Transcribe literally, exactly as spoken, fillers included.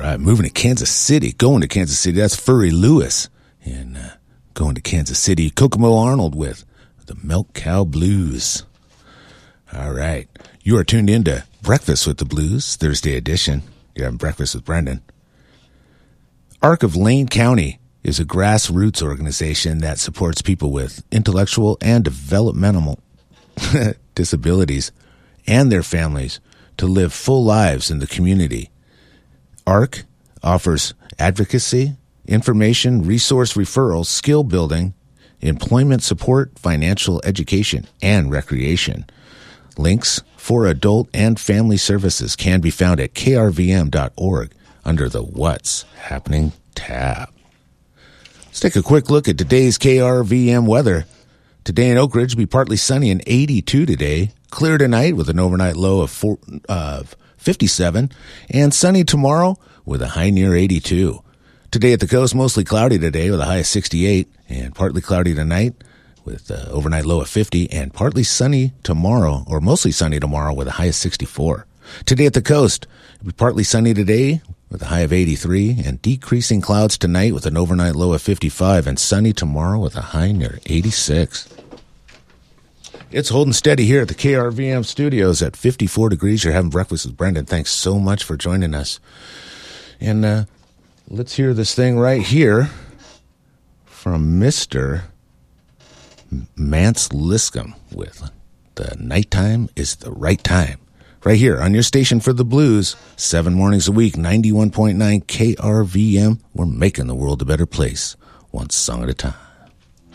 right, moving to Kansas City, going to Kansas City. That's Furry Lewis. And uh, going to Kansas City, Kokomo Arnold with the Milk Cow Blues. All right. You are tuned into Breakfast with the Blues, Thursday edition. You're having breakfast with Brendan. Arc of Lane County is a grassroots organization that supports people with intellectual and developmental disabilities and their families to live full lives in the community. ARC offers advocacy, information, resource referrals, skill building, employment support, financial education, and recreation. Links for adult and family services can be found at k r v m dot org under the What's Happening tab. Let's take a quick look at today's K R V M weather. Today in Oak Ridge will be partly sunny and eighty-two today. Clear tonight with an overnight low of four, uh, fifty-seven. And sunny tomorrow with a high near eighty-two. Today at the coast, mostly cloudy today with a high of sixty-eight. And partly cloudy tonight with an overnight low of fifty. And partly sunny tomorrow, or mostly sunny tomorrow with a high of sixty-four. Today at the coast, it'll be partly sunny today with a high of eighty-three, and decreasing clouds tonight with an overnight low of fifty-five, and sunny tomorrow with a high near eighty-six. It's holding steady here at the K R V M studios at fifty-four degrees. You're having breakfast with Brendan. Thanks so much for joining us. And uh, let's hear this thing right here from Mister Mance Liscombe with The Nighttime is the Right Time. Right here on your station for the blues, seven mornings a week, ninety-one point nine K R V M. We're making the world a better place, one song at a time.